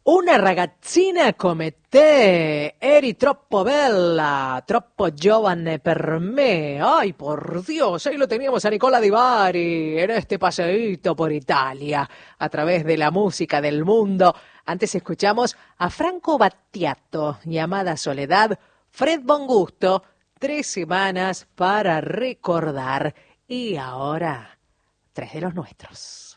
Una ragazzina come te, eri troppo bella, troppo giovane per me. Ay, por Dios, ahí lo teníamos a Nicola Di Bari en este paseíto por Italia, a través de la música del mundo. Antes escuchamos a Franco Battiato, llamada Soledad, Fred Bongusto, 3 semanas para recordar. Y ahora, tres de los nuestros.